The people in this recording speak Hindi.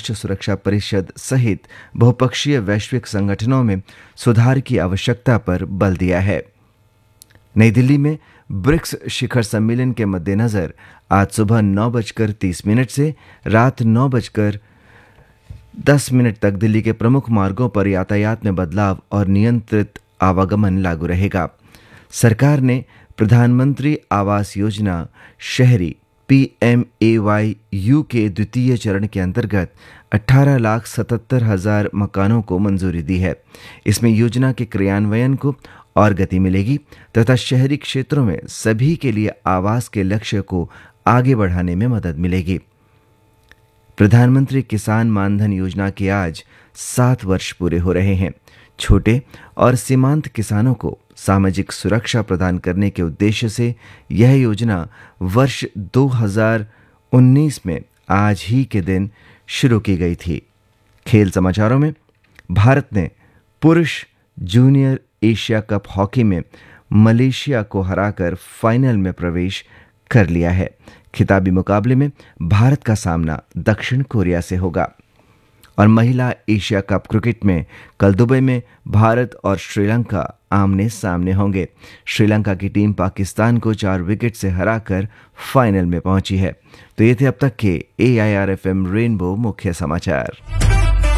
राष्ट्र सुरक्षा परिषद सहित बहुपक्षीय वैश्विक संगठनों में सुधार की आवश्यकता पर बल दिया है। नई दिल्ली में ब्रिक्स शिखर सम्मेलन के मद्देनजर आज सुबह 9:30 से रात 9:10 तक दिल्ली के प्रमुख मार्गों पर यातायात में बदलाव और नियंत्रित आवागमन लागू रहेगा। सरकार ने प्रधानमंत्री आवास योजना शहरी PMAYU के द्वितीय चरण के अंतर्गत 18,77,000 मकानों को मंजूरी दी है। इसमें योजना के क्रियान्वयन को और गति मिलेगी तथा शहरी क्षेत्रों में सभी के लिए आवास के लक्ष्य को आगे बढ़ाने में मदद मिलेगी। प्रधानमंत्री किसान मानधन योजना के आज 7 वर्ष पूरे हो रहे हैं। छोटे और सीमांत किसानों को सामाजिक सुरक्षा प्रदान करने के उद्देश्य से यह योजना वर्ष 2019 में आज ही के दिन शुरू की गई थी। खेल समाचारों में भारत ने पुरुष जूनियर एशिया कप हॉकी में मलेशिया को हराकर फाइनल में प्रवेश कर लिया है। खिताबी मुकाबले में भारत का सामना दक्षिण कोरिया से होगा। और महिला एशिया कप क्रिकेट में कल दुबई में भारत और श्रीलंका आमने सामने होंगे। श्रीलंका की टीम पाकिस्तान को 4 विकेट से हराकर फाइनल में पहुंची है। तो ये थे अब तक के AIR FM रेनबो मुख्य समाचार।